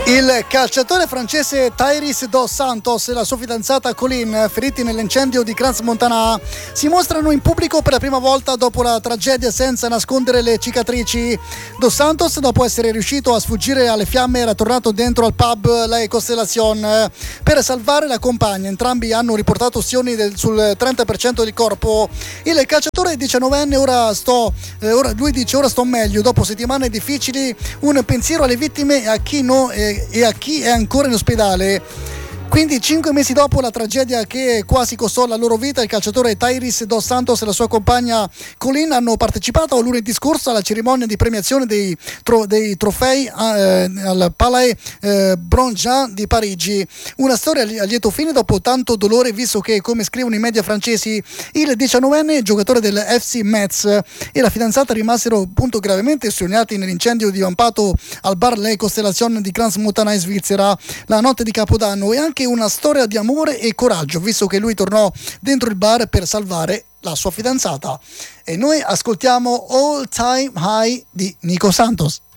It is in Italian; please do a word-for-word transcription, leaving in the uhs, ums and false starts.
Il calciatore francese Thierry Dos Santos e la sua fidanzata Colline, feriti nell'incendio di Crans-Montana, si mostrano in pubblico per la prima volta dopo la tragedia senza nascondere le cicatrici. Dos Santos, dopo essere riuscito a sfuggire alle fiamme, era tornato dentro al pub La Constellation per salvare la compagna. Entrambi hanno riportato ustioni del, sul trenta per cento del corpo. Il calciatore diciannovenne ora sto, eh, ora, lui dice ora sto meglio dopo settimane difficili. Un pensiero alle vittime e a chi no eh, e a chi è ancora in ospedale. Quindi cinque mesi dopo la tragedia che quasi costò la loro vita, il calciatore Thierry Dos Santos e la sua compagna Colline hanno partecipato lunedì scorso alla cerimonia di premiazione dei, tro- dei trofei eh, al Palais eh, Brongniart di Parigi. Una storia a lieto fine dopo tanto dolore, visto che, come scrivono i media francesi, il diciannovenne giocatore del F C Metz e la fidanzata rimasero appunto gravemente ustionati nell'incendio divampato al bar Le Constellation di Crans-Montana in Svizzera la notte di Capodanno, e anche una storia di amore e coraggio, visto che lui tornò dentro il bar per salvare la sua fidanzata. E noi ascoltiamo All Time High di Nico Santos.